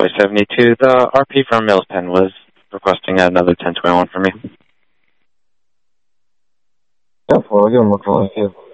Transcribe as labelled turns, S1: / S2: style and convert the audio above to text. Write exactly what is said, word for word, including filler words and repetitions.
S1: Boy seventy-two, the R P from Mills Pen was requesting another ten twenty-one from you.
S2: Yeah, well, I'll give him a call. Thank you.